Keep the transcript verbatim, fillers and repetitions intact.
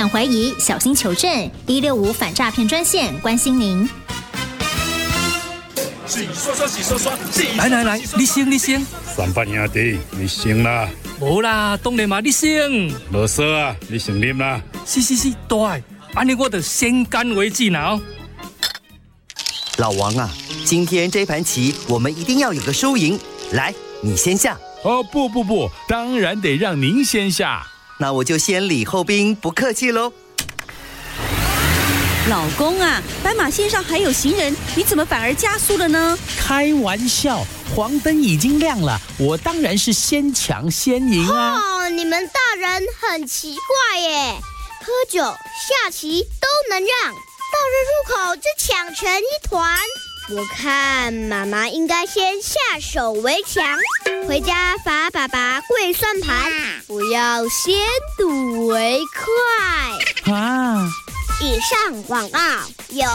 反怀疑，小心求证。一六五反诈骗专线关心您。 洗刷刷，洗刷刷，洗来来来，你先你先。 三八兄弟，你先啦。 无啦，当然嘛，你先。 无说啊，你先啉啦。 是是是，对，安尼我就先干为敬啦。 老王啊，今天这盘棋我们一定要有个输赢。来，你先下。 哦，不不不，当然得让您先下。 那我就先礼后兵，不客气喽。 老公啊，斑马线上还有行人，你怎么反而加速了呢？ 开玩笑，黄灯已经亮了，我当然是先抢先赢啊！ 哦，你们大人很奇怪耶，喝酒、下棋都能让，到了入口就抢成一团。我看妈妈应该先下手为强，回家罚爸爸跪算盘，不要先睹为快啊！ 以上广告由